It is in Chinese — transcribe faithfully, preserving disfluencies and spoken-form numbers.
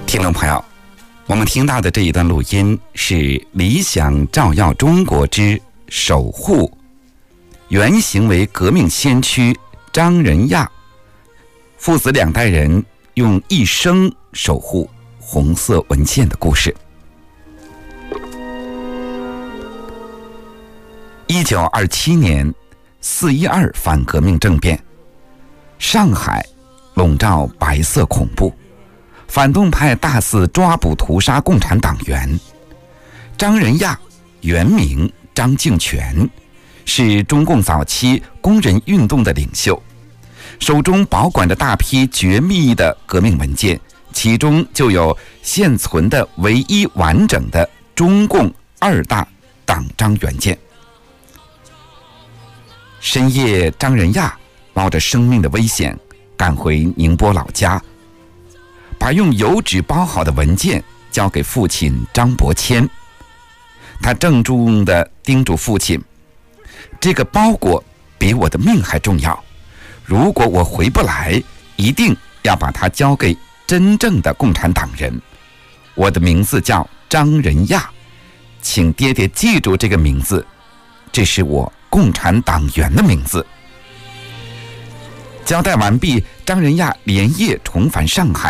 听众朋友，我们听到的这一段录音是理想照耀中国之守护，原型为革命先驱张仁亚，父子两代人用一生守护红色文件的故事。一九二七年四一二反革命政变，上海笼罩白色恐怖，反动派大肆抓捕屠杀共产党员。张仁亚原名张敬全，是中共早期工人运动的领袖，手中保管着大批绝密的革命文件，其中就有现存的唯一完整的中共二大党章原件。深夜，张仁亚冒着生命的危险赶回宁波老家，把用油纸包好的文件交给父亲张伯谦。他郑重地叮嘱父亲，这个包裹比我的命还重要，如果我回不来，一定要把它交给真正的共产党人。我的名字叫张仁亚，请爹爹记住这个名字，这是我共产党员的名字。交代完毕，张仁亚连夜重返上海，